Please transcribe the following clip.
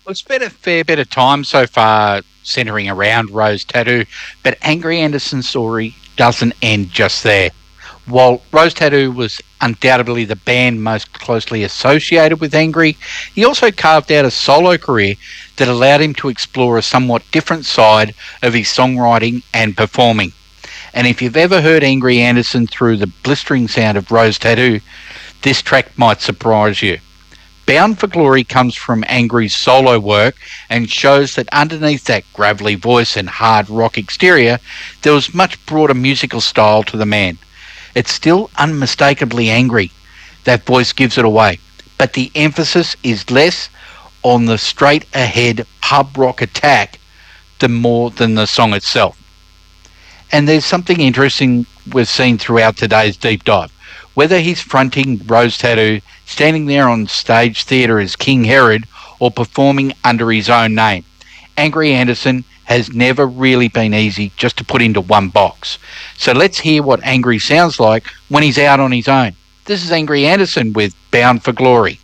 We've spent a fair bit of time so far centering around Rose Tattoo, but Angry Anderson's story doesn't end just there. While Rose Tattoo was undoubtedly the band most closely associated with Angry, he also carved out a solo career that allowed him to explore a somewhat different side of his songwriting and performing. And if you've ever heard Angry Anderson through the blistering sound of Rose Tattoo, this track might surprise you. Bound for Glory comes from Angry's solo work and shows that underneath that gravelly voice and hard rock exterior, there was much broader musical style to the man. It's still unmistakably Angry. That voice gives it away. But the emphasis is less on the straight ahead pub rock attack more than the song itself. And there's something interesting we've seen throughout today's deep dive. Whether he's fronting Rose Tattoo, standing there on stage theatre as King Herod, or performing under his own name, Angry Anderson has never really been easy just to put into one box. So let's hear what Angry sounds like when he's out on his own. This is Angry Anderson with Bound for Glory.